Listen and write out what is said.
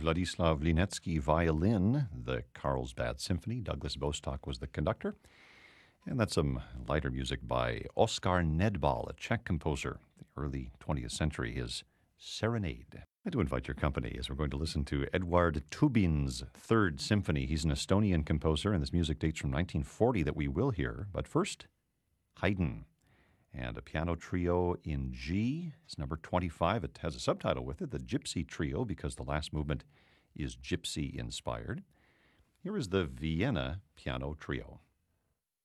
Vladislav Linetsky violin, the Carlsbad Symphony. Douglas Bostock was the conductor. And that's some lighter music by Oskar Nedbal, a Czech composer, the early 20th century, his Serenade. I do invite your company as we're going to listen to Eduard Tubin's Third Symphony. He's an Estonian composer, and this music dates from 1940 that we will hear. But first, Haydn. And a piano trio in G. It's number 25. It has a subtitle with it, the Gypsy Trio, because the last movement is gypsy-inspired. Here is the Vienna Piano Trio.